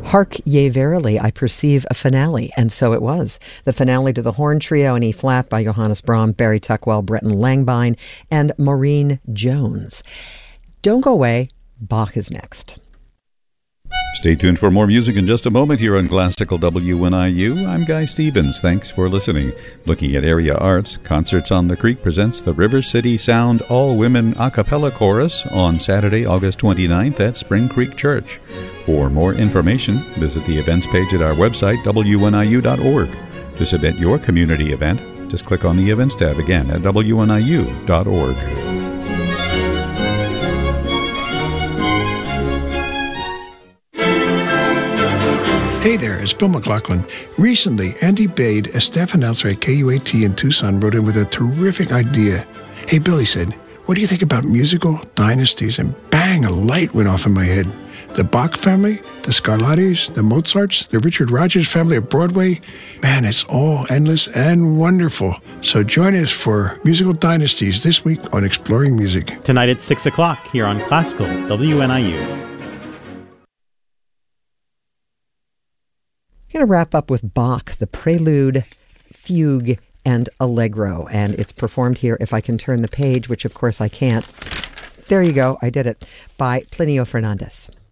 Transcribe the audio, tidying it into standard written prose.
Hark ye verily, I perceive a finale. And so it was. The finale to the Horn Trio in E-flat by Johannes Brahms, Barry Tuckwell, Breton Langbine, and Maureen Jones. Don't go away. Bach is next. Stay tuned for more music in just a moment here on Classical WNIU. I'm Guy Stevens. Thanks for listening. Looking at area arts, Concerts on the Creek presents the River City Sound All-Women A Cappella Chorus on Saturday, August 29th at Spring Creek Church. For more information, visit the events page at our website, wniu.org. To submit your community event, just click on the Events tab again at wniu.org. Hey there, it's Bill McLaughlin. Recently, Andy Bade, a staff announcer at KUAT in Tucson, wrote in with a terrific idea. Hey, Bill, he said, what do you think about musical dynasties? And bang, a light went off in my head. The Bach family, the Scarlattis, the Mozarts, the Richard Rodgers family of Broadway. Man, it's all endless and wonderful. So join us for Musical Dynasties this week on Exploring Music. Tonight at 6 o'clock here on Classical WNIU. I'm going to wrap up with Bach, the Prelude, Fugue, and Allegro. And it's performed here, if I can turn the page, which of course I can't. There you go, I did it, by Plinio Fernandez.